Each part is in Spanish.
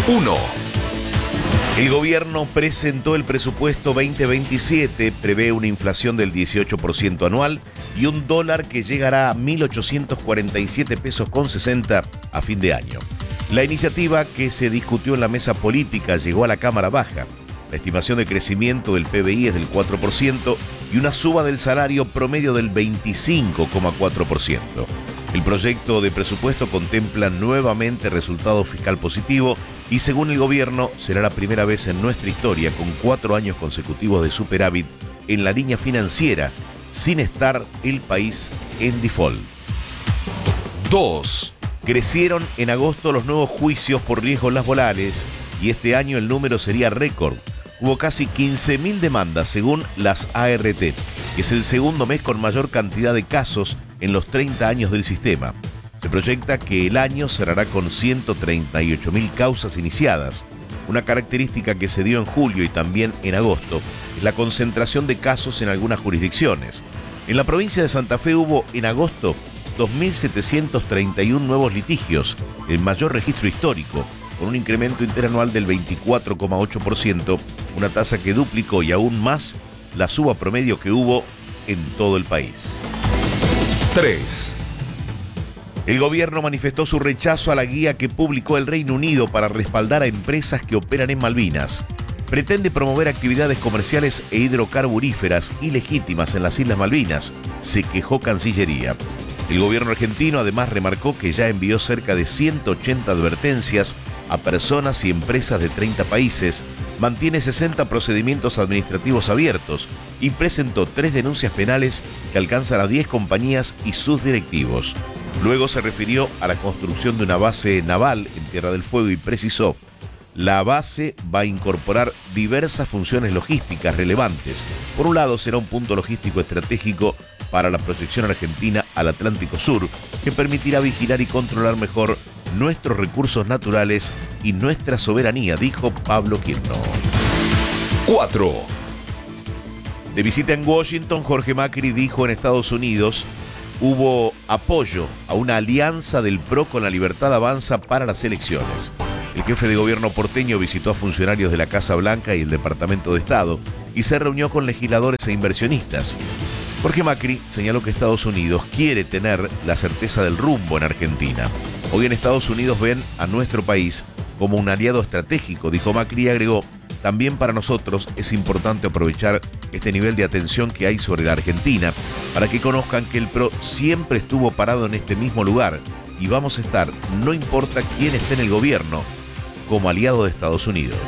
1. El gobierno presentó el presupuesto 2027, prevé una inflación del 18% anual y un dólar que llegará a 1.847 pesos con 60 a fin de año. La iniciativa que se discutió en la mesa política llegó a la Cámara Baja. La estimación de crecimiento del PBI es del 4% y una suba del salario promedio del 25,4%. El proyecto de presupuesto contempla nuevamente resultado fiscal positivo y según el gobierno será la primera vez en nuestra historia con 4 años consecutivos de superávit en la línea financiera sin estar el país en default. 2. Crecieron en agosto los nuevos juicios por riesgos laborales y este año el número sería récord. Hubo casi 15.000 demandas según las ART, que es el segundo mes con mayor cantidad de casos en los 30 años del sistema. Se proyecta que el año cerrará con 138.000 causas iniciadas. Una característica que se dio en julio y también en agosto es la concentración de casos en algunas jurisdicciones. En la provincia de Santa Fe hubo en agosto 2.731 nuevos litigios, el mayor registro histórico, con un incremento interanual del 24,8%, una tasa que duplicó y aún más la suba promedio que hubo en todo el país. 3. El gobierno manifestó su rechazo a la guía que publicó el Reino Unido para respaldar a empresas que operan en Malvinas. Pretende promover actividades comerciales e hidrocarburíferas ilegítimas en las Islas Malvinas, se quejó Cancillería. El gobierno argentino además remarcó que ya envió cerca de 180 advertencias a personas y empresas de 30 países, mantiene 60 procedimientos administrativos abiertos y presentó 3 denuncias penales que alcanzan a 10 compañías y sus directivos. Luego se refirió a la construcción de una base naval en Tierra del Fuego y precisó: la base va a incorporar diversas funciones logísticas relevantes. Por un lado, será un punto logístico estratégico para la proyección argentina al Atlántico Sur, que permitirá vigilar y controlar mejor nuestros recursos naturales y nuestra soberanía, dijo Pablo Quirno. 4. De visita en Washington, Jorge Macri dijo en Estados Unidos: hubo apoyo a una alianza del PRO con la Libertad Avanza para las elecciones. El jefe de gobierno porteño visitó a funcionarios de la Casa Blanca y el Departamento de Estado y se reunió con legisladores e inversionistas. Jorge Macri señaló que Estados Unidos quiere tener la certeza del rumbo en Argentina. Hoy en Estados Unidos ven a nuestro país como un aliado estratégico, dijo Macri, y agregó: también para nosotros es importante aprovechar este nivel de atención que hay sobre la Argentina para que conozcan que el PRO siempre estuvo parado en este mismo lugar y vamos a estar, no importa quién esté en el gobierno, como aliado de Estados Unidos.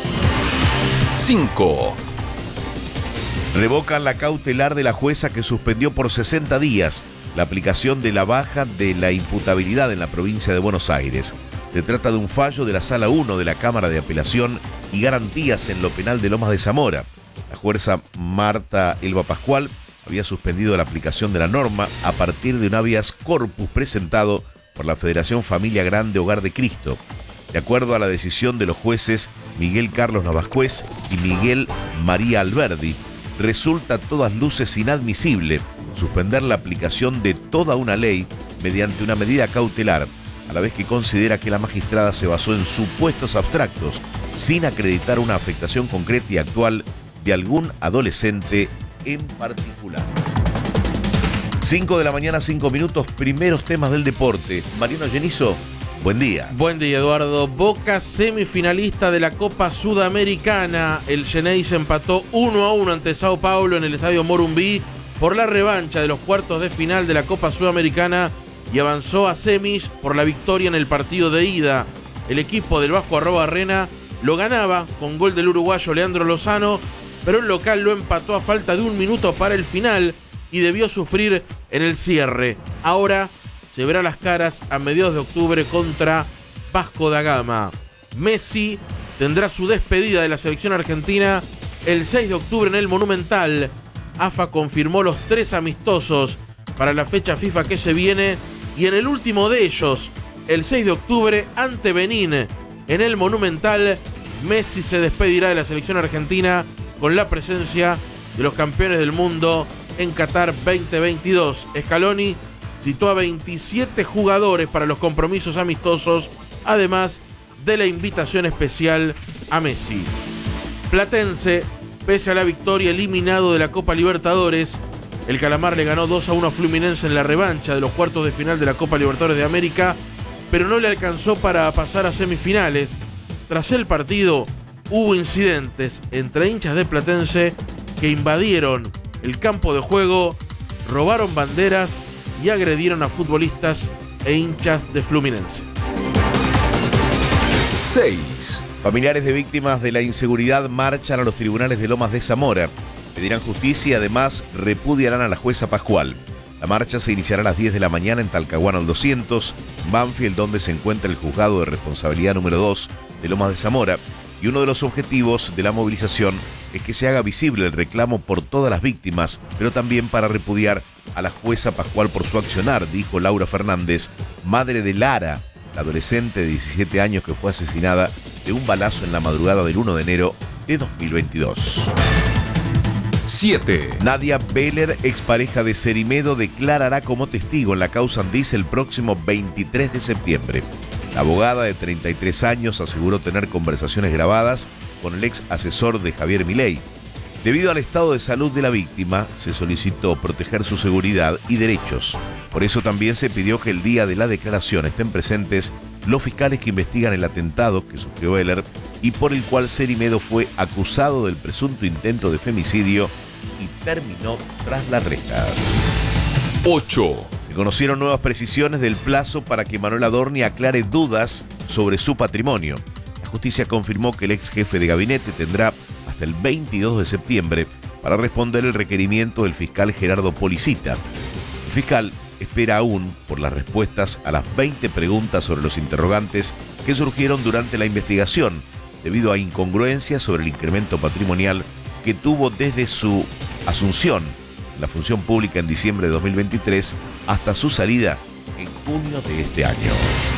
5. Revocan la cautelar de la jueza que suspendió por 60 días la aplicación de la baja de la imputabilidad en la provincia de Buenos Aires. Se trata de un fallo de la Sala 1 de la Cámara de Apelación y Garantías en lo Penal de Lomas de Zamora. La jueza Marta Elba Pascual había suspendido la aplicación de la norma a partir de un habeas corpus presentado por la Federación Familia Grande Hogar de Cristo. De acuerdo a la decisión de los jueces Miguel Carlos Navascués y Miguel María Alberdi, resulta a todas luces inadmisible suspender la aplicación de toda una ley mediante una medida cautelar, a la vez que considera que la magistrada se basó en supuestos abstractos, sin acreditar una afectación concreta y actual de algún adolescente en particular. 5 de la mañana, 5 minutos, primeros temas del deporte. Mariano Genizo, buen día. Buen día, Eduardo. Boca semifinalista de la Copa Sudamericana. El Xeneize empató 1-1 ante Sao Paulo en el Estadio Morumbi por la revancha de los cuartos de final de la Copa Sudamericana y avanzó a semis por la victoria en el partido de ida. El equipo del Vasco Arrobarrena lo ganaba con gol del uruguayo Leandro Lozano, pero el local lo empató a falta de 1 minuto para el final y debió sufrir en el cierre. Ahora se verá las caras a mediados de octubre contra Vasco da Gama. Messi tendrá su despedida de la selección argentina el 6 de octubre en el Monumental. AFA confirmó los 3 amistosos para la fecha FIFA que se viene y en el último de ellos, el 6 de octubre ante Benín en el Monumental, Messi se despedirá de la selección argentina con la presencia de los campeones del mundo en Qatar 2022. Scaloni citó a 27 jugadores para los compromisos amistosos, además de la invitación especial a Messi. Platense, pese a la victoria, eliminado de la Copa Libertadores. El Calamar le ganó 2-1 a Fluminense en la revancha de los cuartos de final de la Copa Libertadores de América, pero no le alcanzó para pasar a semifinales. Tras el partido, hubo incidentes entre hinchas de Platense que invadieron el campo de juego, robaron banderas y agredieron a futbolistas e hinchas de Fluminense. 6. Familiares de víctimas de la inseguridad marchan a los tribunales de Lomas de Zamora. Pedirán justicia y además repudiarán a la jueza Pascual. La marcha se iniciará a las 10 de la mañana en Talcahuano al 200, Banfield, donde se encuentra el juzgado de responsabilidad número 2 de Lomas de Zamora. Y uno de los objetivos de la movilización es que se haga visible el reclamo por todas las víctimas, pero también para repudiar a la jueza Pascual por su accionar, dijo Laura Fernández, madre de Lara, la adolescente de 17 años que fue asesinada de un balazo en la madrugada del 1 de enero de 2022. 7. Nadia Beller, expareja de Cerimedo, declarará como testigo en la causa Andice el próximo 23 de septiembre. La abogada de 33 años aseguró tener conversaciones grabadas con el ex asesor de Javier Milei. Debido al estado de salud de la víctima, se solicitó proteger su seguridad y derechos. Por eso también se pidió que el día de la declaración estén presentes los fiscales que investigan el atentado que sufrió Beller y por el cual Cerimedo fue acusado del presunto intento de femicidio y terminó tras las rejas. 8. Se conocieron nuevas precisiones del plazo para que Manuel Adorni aclare dudas sobre su patrimonio. La justicia confirmó que el ex jefe de gabinete tendrá hasta el 22 de septiembre para responder el requerimiento del fiscal Gerardo Policita. El fiscal espera aún por las respuestas a las 20 preguntas sobre los interrogantes que surgieron durante la investigación, debido a incongruencias sobre el incremento patrimonial que tuvo desde su asunción en la función pública en diciembre de 2023 hasta su salida en junio de este año.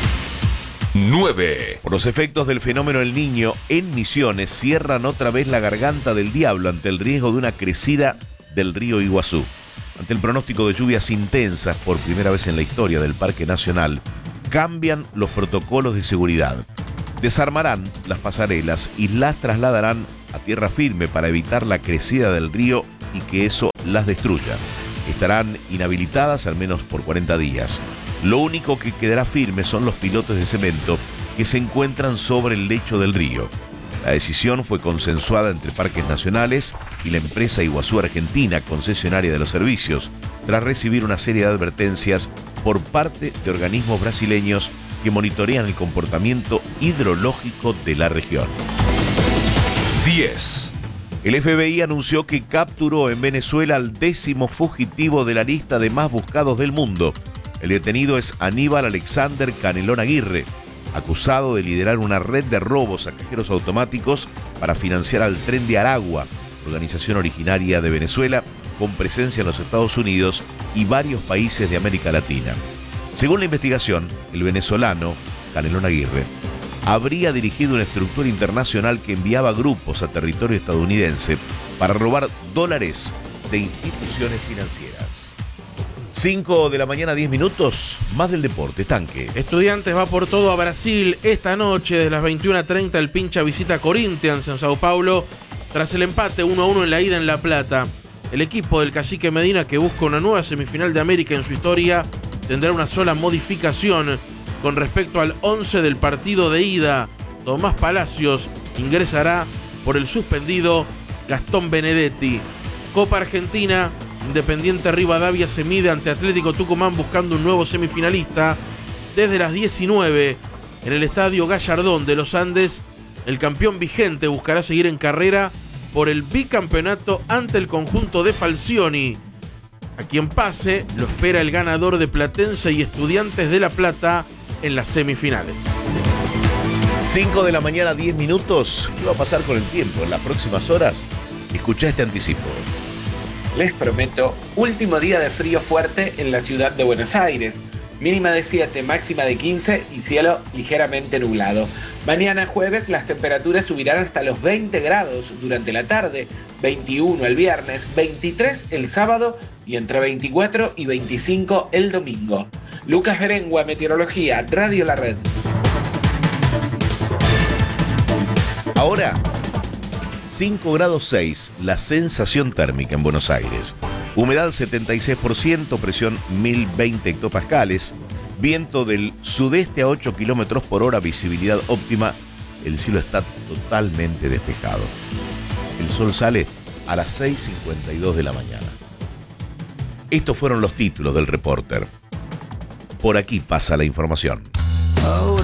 9. Por los efectos del fenómeno El Niño, en Misiones cierran otra vez la Garganta del Diablo ante el riesgo de una crecida del río Iguazú. Ante el pronóstico de lluvias intensas por primera vez en la historia del Parque Nacional, cambian los protocolos de seguridad. Desarmarán las pasarelas y las trasladarán a tierra firme para evitar la crecida del río y que eso las destruya. Estarán inhabilitadas al menos por 40 días. Lo único que quedará firme son los pilotes de cemento que se encuentran sobre el lecho del río. La decisión fue consensuada entre Parques Nacionales y la empresa Iguazú Argentina, concesionaria de los servicios, tras recibir una serie de advertencias por parte de organismos brasileños que monitorean el comportamiento hidrológico de la región. 10. El FBI anunció que capturó en Venezuela al 10º fugitivo de la lista de más buscados del mundo. El detenido es Aníbal Alexander Canelón Aguirre, acusado de liderar una red de robos a cajeros automáticos para financiar al Tren de Aragua, organización originaria de Venezuela con presencia en los Estados Unidos y varios países de América Latina. Según la investigación, el venezolano Canelón Aguirre habría dirigido una estructura internacional que enviaba grupos a territorio estadounidense para robar dólares de instituciones financieras. 5 de la mañana, 10 minutos, más del deporte, Tanque. Estudiantes va por todo a Brasil. Esta noche, desde las 21:30, el Pincha visita a Corinthians en Sao Paulo. Tras el empate 1-1 en la ida en La Plata, el equipo del Cacique Medina, que busca una nueva semifinal de América en su historia, tendrá una sola modificación con respecto al 11 del partido de ida. Tomás Palacios ingresará por el suspendido Gastón Benedetti. Copa Argentina, Independiente Rivadavia se mide ante Atlético Tucumán buscando un nuevo semifinalista. Desde las 19 en el Estadio Gallardón de los Andes, el campeón vigente buscará seguir en carrera por el bicampeonato ante el conjunto de Falcioni. A quien pase lo espera el ganador de Platense y Estudiantes de La Plata en las semifinales. 5 de la mañana, 10 minutos. ¿Qué va a pasar con el tiempo en las próximas horas? Escuchá este anticipo. Les prometo, último día de frío fuerte en la ciudad de Buenos Aires. Mínima de 7, máxima de 15 y cielo ligeramente nublado. Mañana jueves las temperaturas subirán hasta los 20 grados durante la tarde, 21 el viernes, 23 el sábado y entre 24 y 25 el domingo. Lucas Berengua, Meteorología, Radio La Red. Ahora, 5 grados 6, la sensación térmica en Buenos Aires. Humedad 76%, presión 1020 hectopascales. Viento del sudeste a 8 kilómetros por hora, visibilidad óptima. El cielo está totalmente despejado. El sol sale a las 6:52 de la mañana. Estos fueron los títulos del Reporter. Por aquí pasa la información.